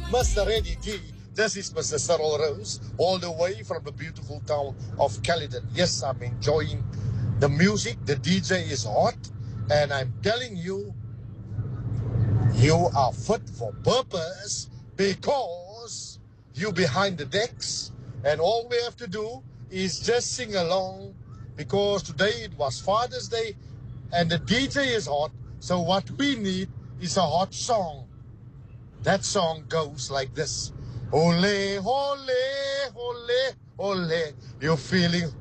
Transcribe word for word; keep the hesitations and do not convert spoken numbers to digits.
Mister Eddie D. This is Mister Cyril Rose, all the way from the beautiful town of Caledon. Yes, I'm enjoying the music. The D J is hot, and I'm telling you, you are fit for purpose because you behind the decks, and all we have to do is just sing along because today it was Father's Day, and the D J is hot. So what we need is a hot song. That song goes like this. Ole, ole, ole, ole. You're feeling